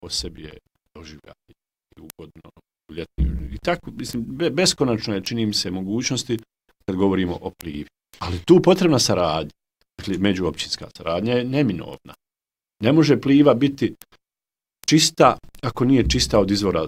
po sebi je doživljati ugodno u ljetnju. I tako, mislim, beskonačno je, čini mi se, mogućnosti kad govorimo o plivi. Ali tu potrebna saradnja, dakle, međuopćinska saradnja je neminovna. Ne može pliva biti čista ako nije čista od izvora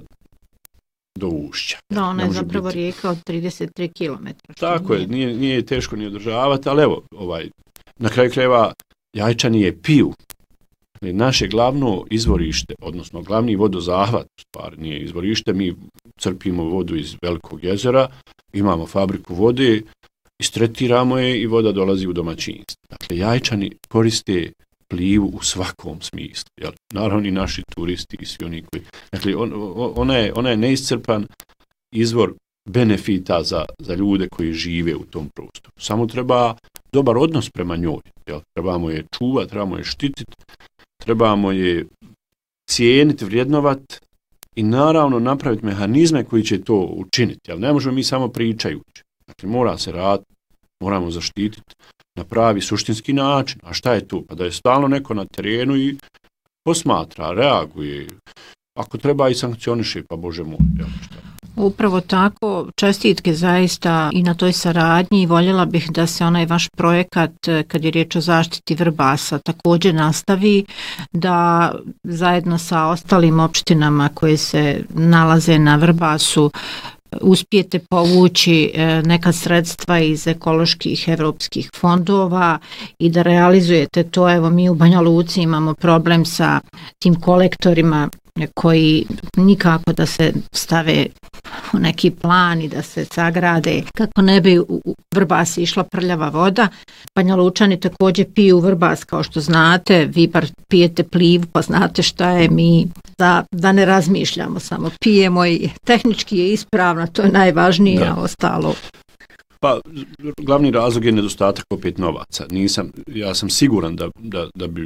do ušća. Da, ona je zapravo rijeka od 33 km. Tako je, nije teško ni održavati, ali evo, na kraju krajeva Jajčani je piju. Naše glavno izvorište, odnosno glavni vodozahvat, stvari nije izvorište, mi crpimo vodu iz velikog jezera, imamo fabriku vode, istretiramo je i voda dolazi u domaćinstvo. Dakle, Jajčani koriste plivu u svakom smislu. Jel? Naravno i naši turisti i svi oni koji... Dakle, ona je neiscrpan izvor benefita za ljude koji žive u tom prostoru. Samo treba dobar odnos prema njoj. Jel? Trebamo je čuvati, trebamo je štititi, trebamo je cijeniti, vrijednovati i naravno napraviti mehanizme koji će to učiniti. Jel? Ne možemo mi samo pričajući. Dakle, mora se raditi, moramo zaštititi na pravi suštinski način. A šta je tu? Pa da je stalno neko na terenu i posmatra, reaguje. Ako treba i sankcioniše, pa Bože moj. Jel? Šta? Upravo tako, čestitke zaista i na toj saradnji i voljela bih da se onaj vaš projekat, kad je riječ o zaštiti vrbasa, također nastavi, da zajedno sa ostalim opštinama koje se nalaze na vrbasu uspijete povući neka sredstva iz ekoloških evropskih fondova i da realizujete to. Evo, mi u Banja Luci imamo problem sa tim kolektorima koji nikako da se stave u neki plan i da se sagrade kako ne bi u Vrbas išla prljava voda. Banja Lučani također piju Vrbas, kao što znate, vi bar pijete plivu pa znate šta je, mi da ne razmišljamo, samo pijemo i tehnički je ispravno, to je najvažnije, a ostalo. Pa, glavni razlog je nedostatak opet novaca. Ja sam siguran da bi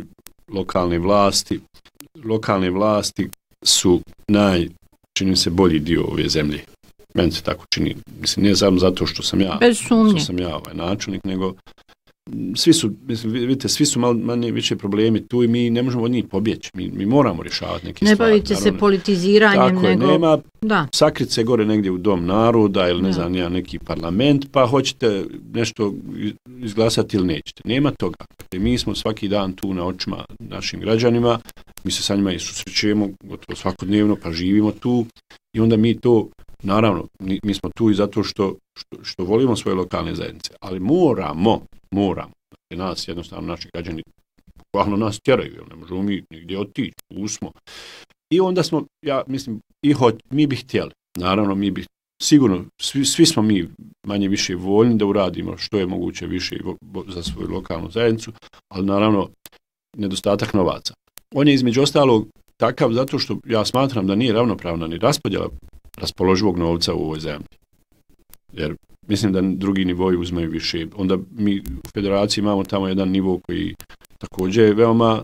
lokalne vlasti su čini se, bolji dio ove zemlje. Meni se tako čini. Mislim, nije samo zato što sam ja načelnik, nego svi su, mislim, vidite, svi su manje više problemi tu i mi ne možemo od njih pobjeći. Mi moramo rješavati neke stvari. Ne bavite se politiziranjem, tako nego... Nema sakrit se gore negdje u Dom naroda ili ne znam, neki parlament, pa hoćete nešto izglasati ili nećete. Nema toga. Mi smo svaki dan tu na očima našim građanima, mi se sa njima i susrećujemo gotovo svakodnevno, pa živimo tu i onda mi to, naravno, mi smo tu i zato što volimo svoje lokalne zajednice, ali moramo, nas jednostavno naši građani bukvalno nas tjeraju, jer ne možemo mi nigdje otići, tu smo. I onda smo, ja mislim, mi bi htjeli, naravno mi bi sigurno, svi smo mi manje više voljni da uradimo što je moguće više za svoju lokalnu zajednicu, ali naravno nedostatak novaca. On je između ostalog takav zato što ja smatram da nije ravnopravna ni raspodjela raspoloživog novca u ovoj zemlji. Jer mislim da drugi nivoji uzmaju više. Onda mi u federaciji imamo tamo jedan nivo koji također je veoma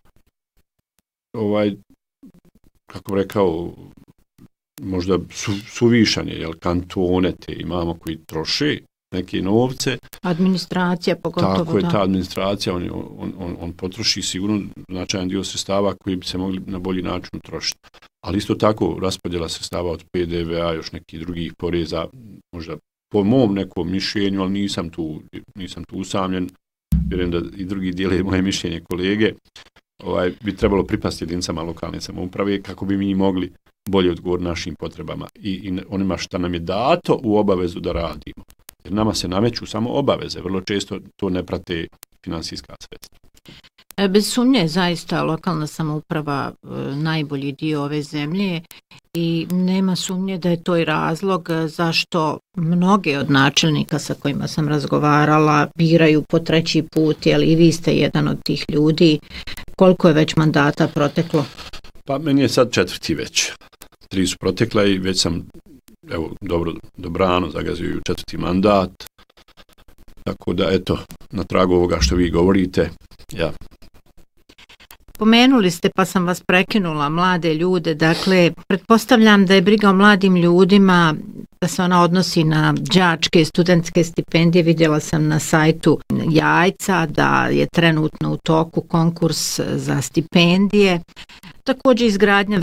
kako bih rekao, možda suvišan je, kantone te imamo koji troše neke novce. Administracija pogotovo. Tako je, ta administracija, on potroši sigurno značajan dio sredstava koji bi se mogli na bolji način utrošiti. Ali isto tako raspodjela sredstava od PDV-a, još nekih drugih poreza, možda po mom nekom mišljenju, ali nisam tu usamljen, vjerujem da i drugi dijele moje mišljenje kolege, bi trebalo pripasti jedinicama lokalne samouprave kako bi mi mogli bolje odgovoriti našim potrebama i onima što nam je dato u obavezu da radimo. Jer nama se nameću samo obaveze, vrlo često to ne prate finansijska sredstva. Bez sumnje zaista lokalna samouprava najbolji dio ove zemlje i nema sumnje da je to i razlog zašto mnoge od načelnika sa kojima sam razgovarala biraju po 3. put, jer i vi ste jedan od tih ljudi. Koliko je već mandata proteklo? Pa meni je sad 4. već. 3 su protekla i već sam dobrano zagazio u 4. mandat. Tako da, eto, na tragu ovoga što vi govorite, ja. Pomenuli ste, pa sam vas prekinula, mlade ljude, dakle, pretpostavljam da je briga o mladim ljudima, da se ona odnosi na đačke i studentske stipendije. Vidjela sam na sajtu Jajca da je trenutno u toku konkurs za stipendije. Također izgradnja